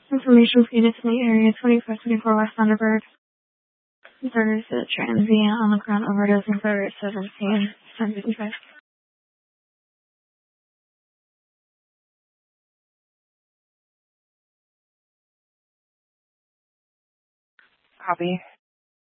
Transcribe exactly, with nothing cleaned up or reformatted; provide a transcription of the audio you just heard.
Information feeded to the area twenty-five twenty-four West Thunderbird. Concerns the transient on the ground overdosing for seventeen ten fifty-five. Copy.